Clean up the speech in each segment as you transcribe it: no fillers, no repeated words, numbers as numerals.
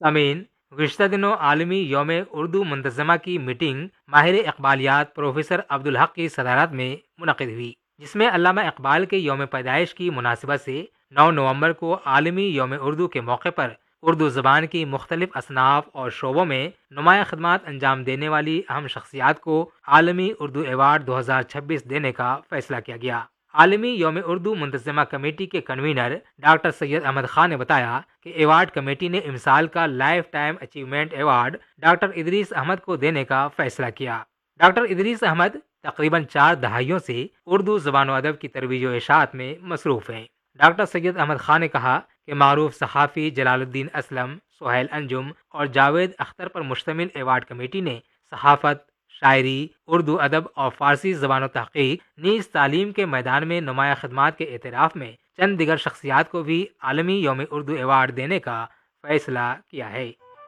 سامعین، گزشتہ دنوں عالمی یوم اردو منتظمہ کی میٹنگ ماہر اقبالیات پروفیسر عبدالحق کی صدارت میں منعقد ہوئی، جس میں علامہ اقبال کے یوم پیدائش کی مناسبت سے 9 نومبر کو عالمی یوم اردو کے موقع پر اردو زبان کی مختلف اصناف اور شعبوں میں نمایاں خدمات انجام دینے والی اہم شخصیات کو عالمی اردو ایوارڈ 2026 دینے کا فیصلہ کیا گیا۔ عالمی یوم اردو منتظمہ کمیٹی کے کنوینر ڈاکٹر سید احمد خان نے بتایا کہ ایوارڈ کمیٹی نے امسال کا life time achievement award doctor Idris Ahmad کو دینے کا فیصلہ کیا۔ ڈاکٹر ادریس احمد تقریباً 4 دہائیوں سے اردو زبان و ادب کی ترویج و اشاعت میں مصروف ہیں۔ ڈاکٹر سید احمد خان نے کہا کہ معروف صحافی جلال الدین اسلم، سہیل انجم اور جاوید اختر پر مشتمل ایوارڈ کمیٹی نے صحافت، شاعری، اردو ادب اور فارسی زبان و تحقیق نیز تعلیم کے میدان میں نمایاں خدمات کے اعتراف میں چند دیگر شخصیات کو بھی عالمی یوم اردو ایوارڈ دینے کا فیصلہ کیا ہے۔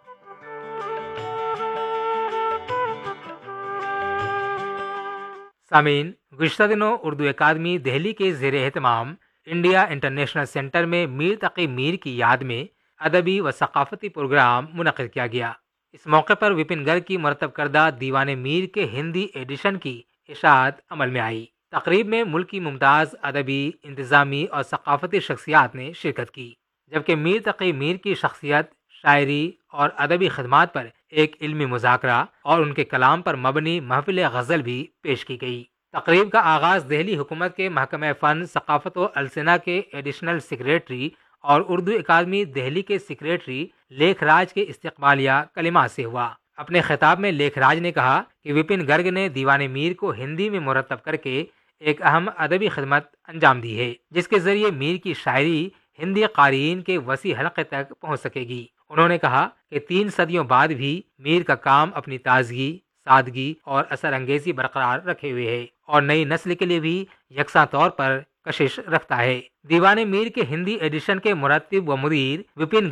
سامعین، گزشتہ دنوں اردو اکادمی دہلی کے زیر اہتمام انڈیا انٹرنیشنل سینٹر میں میر تقی میر کی یاد میں ادبی و ثقافتی پروگرام منعقد کیا گیا۔ اس موقع پر وپن گرگ کی مرتب کردہ دیوان میر کے ہندی ایڈیشن کی اشاعت عمل میں آئی۔ تقریب میں ملک کی ممتاز ادبی، انتظامی اور ثقافتی شخصیات نے شرکت کی، جبکہ میر تقی میر کی شخصیت، شاعری اور ادبی خدمات پر ایک علمی مذاکرہ اور ان کے کلام پر مبنی محفل غزل بھی پیش کی گئی۔ تقریب کا آغاز دہلی حکومت کے محکمہ فن، ثقافت و السنہ کے ایڈیشنل سیکریٹری اور اردو اکادمی دہلی کے سیکریٹری لیکھ راج کے استقبالیہ کلمات سے ہوا۔ اپنے خطاب میں لیکھ راج نے کہا کہ وپن گرگ نے دیوان میر کو ہندی میں مرتب کر کے ایک اہم ادبی خدمت انجام دی ہے، جس کے ذریعے میر کی شاعری ہندی قارئین کے وسیع حلقے تک پہنچ سکے گی۔ انہوں نے کہا کہ 3 صدیوں بعد بھی میر کا کام اپنی تازگی، سادگی اور اثر انگیزی برقرار رکھے ہوئے ہے اور نئی نسل کے لیے بھی یکساں طور پر کشش رکھتا ہے۔ دیوان میر کے ہندی ایڈیشن کے مرتب و مدیر وپن